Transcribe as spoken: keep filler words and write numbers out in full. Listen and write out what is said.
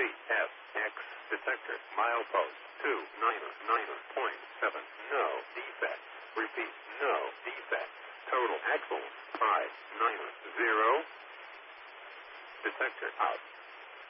F, X, detector, milepost, two, niner, niner point seven, no defect. Repeat, no defect. Total axle, five, niner, zero. Detector out.